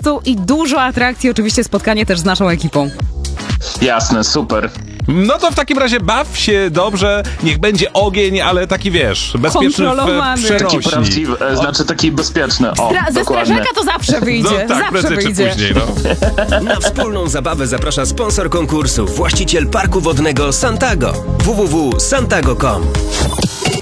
prostu i dużo atrakcji, oczywiście spotkanie też z naszą ekipą. Jasne, super. No to w takim razie baw się dobrze, niech będzie ogień, ale taki wiesz, bezpieczny Kontrolowany. w Taki przenośni. prawdziwy, znaczy taki bezpieczny. O, Ze dokładnie. strażaka to zawsze wyjdzie, No tak, zawsze prędzej czy wyjdzie. później, no. Na wspólną zabawę zaprasza sponsor konkursu, właściciel parku wodnego Santago. www.santago.com